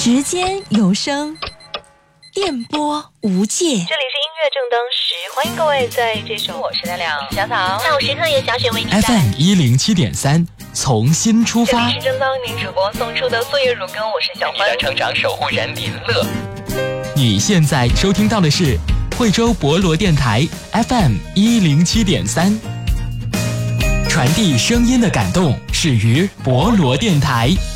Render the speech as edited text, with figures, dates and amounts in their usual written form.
时间有声，电波无界。这里是音乐正当时，欢迎各位在这首我是亮亮小草下午时刻也小雪为您带 FM107.3，从新出发。 这里是正当您主播送出的岁月如歌，我是小欢。 成长守护人林乐。 你现在收听到的是惠州博罗电台 FM107.3，传递声音的感动始于博罗电台。